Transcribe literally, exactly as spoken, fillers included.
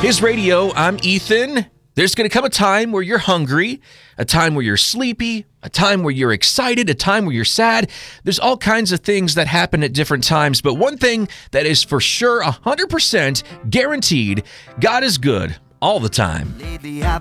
His Radio, I'm Ethan. There's going to come a time where you're hungry, a time where you're sleepy, a time where you're excited, a time where you're sad. There's all kinds of things that happen at different times, but one thing that is for sure one hundred percent guaranteed, God is good all the time. Lately I've